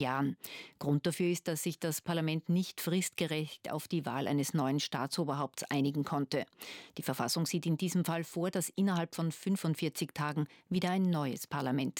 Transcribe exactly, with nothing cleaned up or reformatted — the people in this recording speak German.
Jahren. Grund dafür ist, dass sich das Parlament nicht fristgerecht auf die Wahl eines neuen Staatsoberhaupts einigen konnte. Die Verfassung sieht in diesem Fall vor, dass innerhalb von fünfundvierzig Tagen wieder ein neues Parlament